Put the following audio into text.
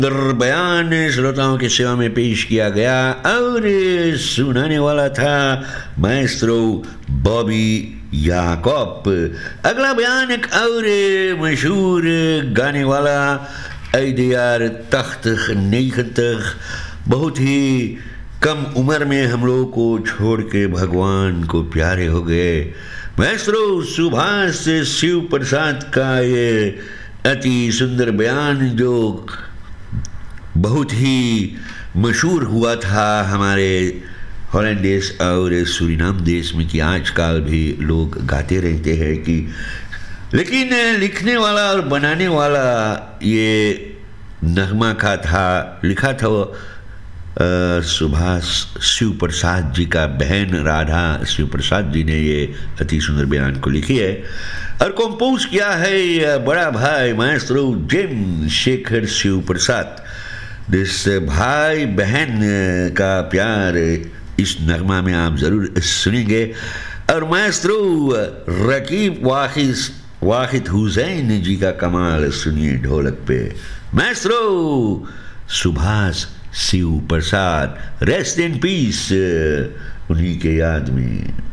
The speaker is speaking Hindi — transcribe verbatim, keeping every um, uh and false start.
सुंदर बयान श्रोताओं की सेवा में पेश किया गया और सुनाने वाला था माएस्ट्रो बॉबी याकूब। अगला बयान एक और मशहूर गाने वाला ऐदियार तख्त नेखत, बहुत ही कम उम्र में हम लोगों को छोड़ के भगवान को प्यारे हो गए। माएस्ट्रो सुभाष शिव प्रसाद का ये अति सुंदर बयान जो बहुत ही मशहूर हुआ था हमारे हॉलैंड देश और सूरीनाम देश में, कि आजकल भी लोग गाते रहते हैं कि, लेकिन लिखने वाला और बनाने वाला ये नगमा का था, लिखा था वो सुभाष शिव प्रसाद जी का बहन राधा शिव प्रसाद जी ने ये अति सुंदर बयान को लिखी है और कंपोज किया है बड़ा भाई माएस्ट्रो जेम शेखर शिव प्रसाद। जिस भाई बहन का प्यार इस नगमा में आप ज़रूर सुनेंगे। और माएस्ट्रो रकीब वाहिद वाहिद हुसैन जी का कमाल सुनिए ढोलक पे। Maestro Subhash Shiv Prasad, rest in peace उन्हीं के याद में।